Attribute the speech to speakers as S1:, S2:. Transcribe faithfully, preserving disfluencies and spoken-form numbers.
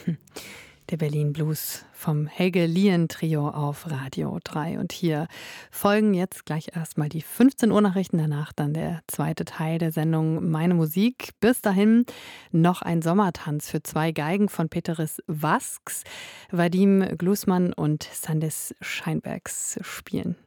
S1: Der Berlin Blues vom Helge Lien Trio auf Radio drei. Und hier folgen jetzt gleich erstmal die fünfzehn Uhr Nachrichten, danach dann der zweite Teil der Sendung Meine Musik. Bis dahin noch ein Sommertanz für zwei Geigen von Peteris Vasks, Vadim Glusman und Sandis Scheinbergs spielen.